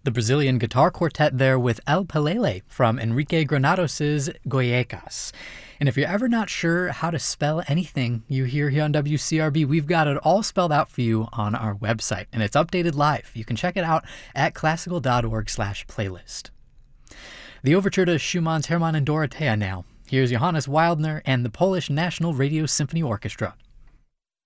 The Brazilian guitar quartet there with El Pelele from Enrique Granados' Goiecas. And if you're ever not sure how to spell anything you hear here on WCRB, we've got it all spelled out for you on our website, and it's updated live. You can check it out at classical.org/playlist. The overture to Schumann's Hermann and Dorothea now. Here's Johannes Wildner and the Polish National Radio Symphony Orchestra.